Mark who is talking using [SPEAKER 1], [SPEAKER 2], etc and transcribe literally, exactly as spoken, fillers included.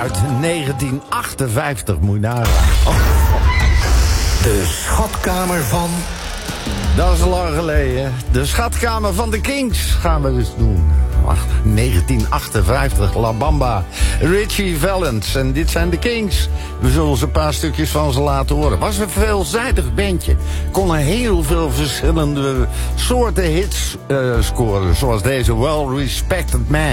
[SPEAKER 1] uit negentien achtenvijftig, moet je nagaan. Oh.
[SPEAKER 2] De schatkamer van...
[SPEAKER 1] Dat is lang geleden. De schatkamer van de Kings gaan we dus doen. Wacht, negentien achtenvijftig, La Bamba, Richie Valens. En dit zijn de Kings. We zullen ze een paar stukjes van ze laten horen. Was een veelzijdig bandje. Kon heel veel verschillende soorten hits uh, scoren. Zoals deze Well Respected Man.